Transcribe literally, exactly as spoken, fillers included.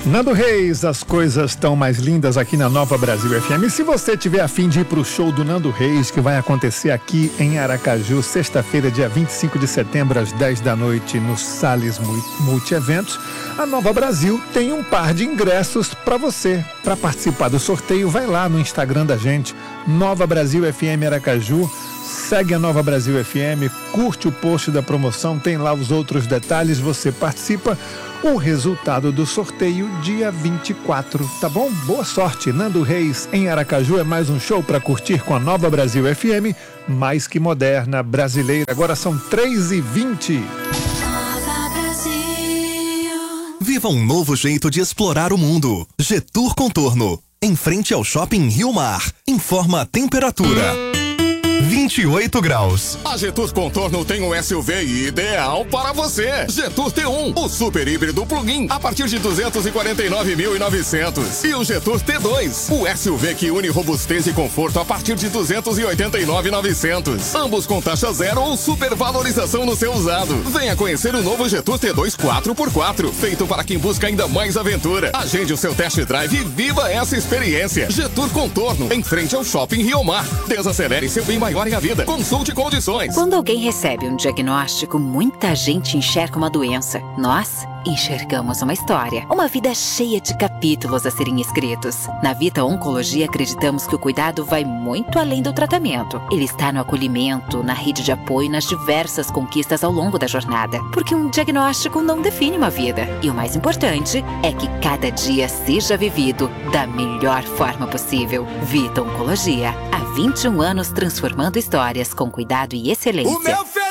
Nando Reis, as coisas estão mais lindas aqui na Nova Brasil F M. E se você tiver a fim de ir para o show do Nando Reis, que vai acontecer aqui em Aracaju, sexta-feira, dia vinte e cinco de setembro, às dez da noite, no Salles Multi-Eventos, a Nova Brasil tem um par de ingressos para você. Para participar do sorteio, vai lá no Instagram da gente, Nova Brasil F M Aracaju. Segue a Nova Brasil F M, curte o post da promoção, tem lá os outros detalhes, você participa. O resultado do sorteio dia vinte e quatro, tá bom? Boa sorte. Nando Reis em Aracaju é mais um show para curtir com a Nova Brasil F M, mais que moderna, brasileira. Agora são três e vinte. Viva um novo jeito de explorar o mundo. Getur Contorno, em frente ao Shopping Rio Mar. Informa a temperatura. vinte e oito graus. A Getur Contorno tem um S U V ideal para você. Getur T um, o super híbrido plug-in, a partir de duzentos e quarenta e nove mil e novecentos. E o Getur T dois, o S U V que une robustez e conforto a partir de duzentos e oitenta e nove mil e novecentos. Ambos com taxa zero ou supervalorização no seu usado. Venha conhecer o novo Getur T dois quatro por quatro, feito para quem busca ainda mais aventura. Agende o seu test drive e viva essa experiência. Getur Contorno, em frente ao Shopping Rio Mar. Desacelere seu bem maior em a vida. Consulte condições. Quando alguém recebe um diagnóstico, muita gente enxerga uma doença. Nós enxergamos uma história, uma vida cheia de capítulos a serem escritos. Na Vita Oncologia, acreditamos que o cuidado vai muito além do tratamento. Ele está no acolhimento, na rede de apoio e nas diversas conquistas ao longo da jornada. Porque um diagnóstico não define uma vida. E o mais importante é que cada dia seja vivido da melhor forma possível. Vita Oncologia, há vinte e um anos transformando histórias com cuidado e excelência.